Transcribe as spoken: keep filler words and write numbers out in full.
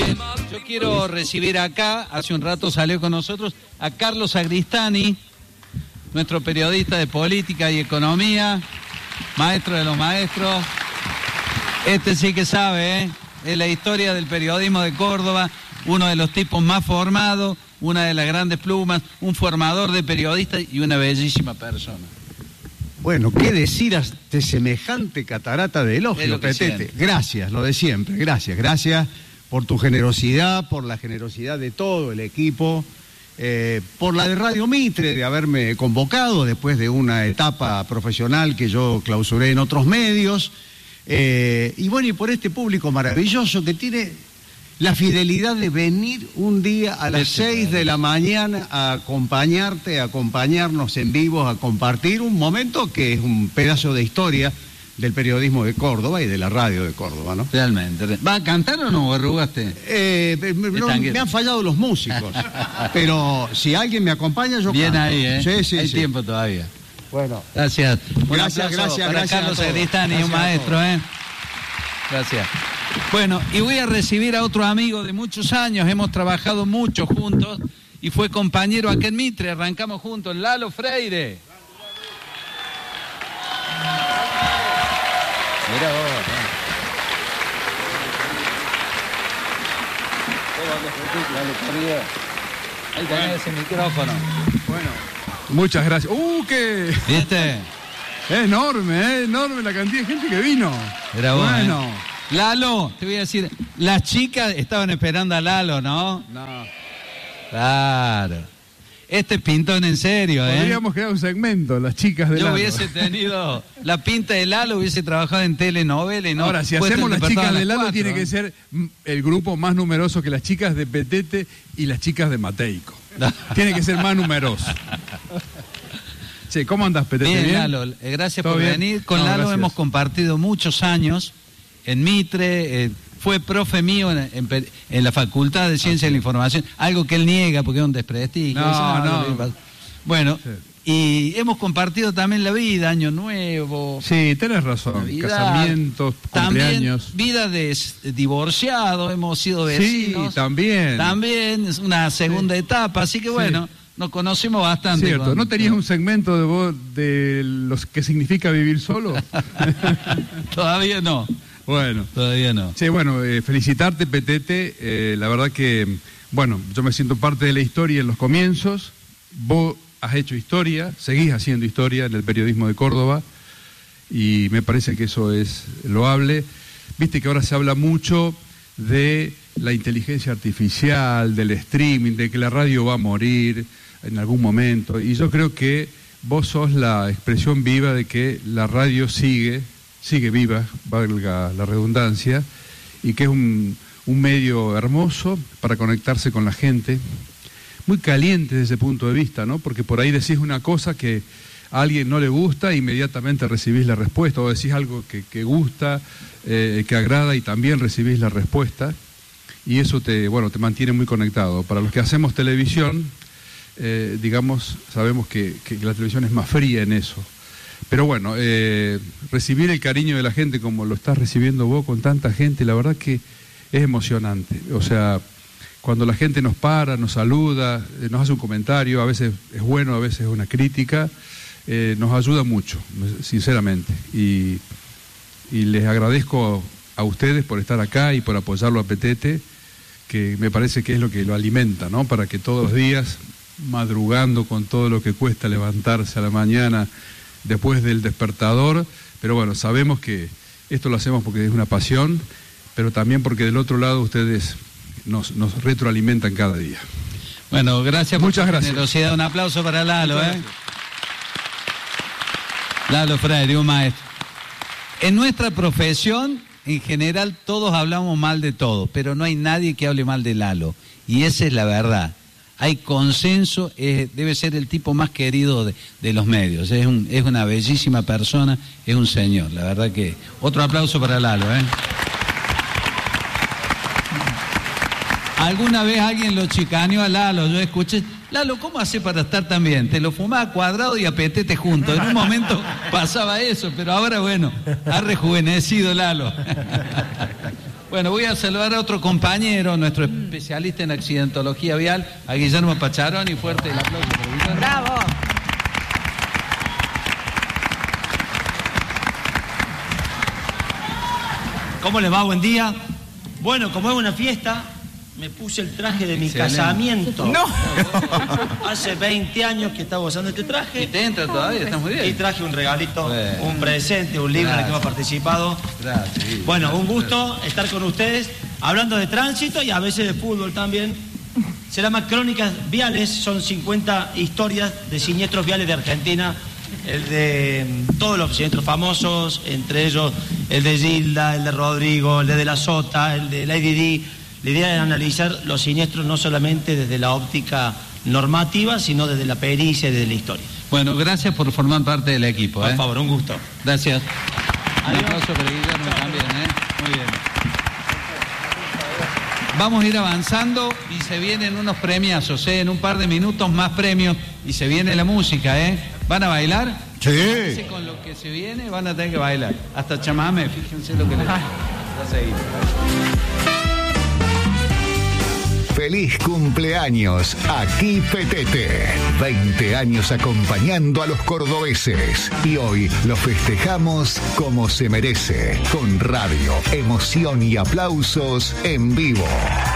Bien, yo quiero recibir acá, hace un rato salió con nosotros, a Carlos Agristani, nuestro periodista de política y economía, maestro de los maestros. Este sí que sabe, ¿eh? Es la historia del periodismo de Córdoba, uno de los tipos más formados, una de las grandes plumas, un formador de periodistas y una bellísima persona. Bueno, ¿qué decir ante semejante catarata de elogios, Petete? Petete? Gracias, lo de siempre, gracias, gracias por tu generosidad, por la generosidad de todo el equipo, eh, por la de Radio Mitre, de haberme convocado después de una etapa profesional que yo clausuré en otros medios, eh, y bueno, y por este público maravilloso que tiene la fidelidad de venir un día a las seis de la mañana a acompañarte, a acompañarnos en vivo, a compartir un momento que es un pedazo de historia del periodismo de Córdoba y de la radio de Córdoba, ¿no? Realmente. ¿Va a cantar o no, arrugaste? Eh, no, me han fallado los músicos, pero si alguien me acompaña, yo Bien canto. ahí, ¿eh? Sí, sí, Hay sí. tiempo todavía. Bueno. Gracias. Gracias, gracias, para gracias Carlos a todos. Agristani, un Gracias a maestro, ¿eh? Gracias. Bueno, y voy a recibir a otro amigo de muchos años, hemos trabajado mucho juntos y fue compañero aquí en Mitre, arrancamos juntos, Lalo Freire. Mira vos, ¿eh? Ahí tenés ese micrófono. Bueno, muchas gracias. ¡Uh, qué! ¿Viste? Es enorme, es enorme la cantidad de gente que vino. Era vos, bueno. ¿eh? Lalo, te voy a decir, las chicas estaban esperando a Lalo, ¿no? No. Claro. Este es pintón en serio, ¿eh? Podríamos crear un segmento, las chicas de Yo Lalo. hubiese tenido la pinta de Lalo, hubiese trabajado en telenovela y no. Ahora, si puesto hacemos en las despertar chicas a las de Lalo, cuatro, tiene que ¿eh? ser mm, el grupo más numeroso que las chicas de Petete y las chicas de Mateico. Tiene que ser más numeroso. Che, ¿cómo andas, Petete? Bien, ¿Bien? Lalo, eh, gracias ¿Todo por bien? venir. Con No, Lalo gracias. hemos compartido muchos años en Mitre, eh, fue profe mío en, en, en la Facultad de Ciencia Ah, sí. de la Información, algo que él niega porque es un desprestigio. No, Dice, no. lo que pasa". Bueno, Sí. y hemos compartido también la vida, Año Nuevo, Sí, tenés razón. Navidad, Casamientos, también cumpleaños. vida de s- divorciado, hemos sido vecinos. Sí, también. También es una segunda Sí. etapa, así que Sí. nos conocimos bastante. Cierto, con- ¿no tenías un segmento de vos de los que significa vivir solo? Todavía no, Bueno. todavía no. Sí, bueno, eh, felicitarte, Petete. Eh, la verdad que, bueno, yo me siento parte de la historia en los comienzos. Vos has hecho historia, seguís haciendo historia en el periodismo de Córdoba y me parece que eso es loable. Viste que ahora se habla mucho de la inteligencia artificial, del streaming, de que la radio va a morir en algún momento. Y yo creo que vos sos la expresión viva de que la radio sigue, sigue viva, valga la redundancia, y que es un, un medio hermoso para conectarse con la gente, muy caliente desde ese punto de vista, ¿no? Porque por ahí decís una cosa que a alguien no le gusta e inmediatamente recibís la respuesta, o decís algo que, que gusta, eh, que agrada y también recibís la respuesta, y eso te, bueno, te mantiene muy conectado. Para los que hacemos televisión, eh, digamos, sabemos que, que la televisión es más fría en eso. Pero bueno, eh, recibir el cariño de la gente como lo estás recibiendo vos con tanta gente, la verdad que es emocionante. O sea, cuando la gente nos para, nos saluda, eh, nos hace un comentario, a veces es bueno, a veces es una crítica, eh, nos ayuda mucho, sinceramente. Y, y les agradezco a ustedes por estar acá y por apoyarlo a Petete, que me parece que es lo que lo alimenta, ¿no? Para que todos los días, madrugando con todo lo que cuesta levantarse a la mañana después del despertador, pero bueno, sabemos que esto lo hacemos porque es una pasión, pero también porque del otro lado ustedes nos, nos retroalimentan cada día. Bueno, gracias por Muchas tu gracias. generosidad. Un aplauso para Lalo, ¿eh? Lalo Freire, un maestro. En nuestra profesión, en general, todos hablamos mal de todo, pero no hay nadie que hable mal de Lalo. Y esa es la verdad. Hay consenso, eh, debe ser el tipo más querido de, de los medios. Es, un, es una bellísima persona, es un señor. La verdad que... Otro aplauso para Lalo, ¿eh? Alguna vez alguien lo chicaneó a Lalo, yo escuché, Lalo, ¿cómo hace para estar tan bien? Te lo fumaba cuadrado y a Petete juntos. En un momento pasaba eso, pero ahora, bueno, ha rejuvenecido Lalo. Bueno. Bueno, voy a saludar a otro compañero, nuestro especialista en accidentología vial, a Guillermo Pacharoni. Fuerte el aplauso para Guillermo. ¡Bravo! ¿Cómo les va? Buen día. Bueno, como es una fiesta, me puse el traje de mi Excelente. casamiento. ¡No! Hace veinte años que estaba usando este traje. Y te entra todavía, está muy Y bien. traje un regalito, Bueno. un presente, un libro en el que hemos participado. Gracias. Bueno, un gusto estar con ustedes, hablando de tránsito y a veces de fútbol también. Se llama Crónicas Viales, son cincuenta historias de siniestros viales de Argentina. El de mm, todos los siniestros famosos, entre ellos el de Gilda, el de Rodrigo, el de De la Sota, el de Lady Di. La idea es analizar los siniestros no solamente desde la óptica normativa, sino desde la pericia y desde la historia. Bueno, gracias por formar parte del equipo. Por ¿eh? favor, un gusto. Gracias. Un aplauso para Guillermo también, ¿eh? Muy bien. Vamos a ir avanzando y se vienen unos premiazos, ¿eh? En un par de minutos más premios y se viene la música, ¿eh? ¿Van a bailar? Sí. Con lo que se viene van a tener que bailar. Hasta chamame, fíjense lo que les digo. Ya seguimos. Feliz cumpleaños, aquí Petete. veinte años acompañando a los cordobeses. Y hoy lo festejamos como se merece. Con radio, emoción y aplausos en vivo.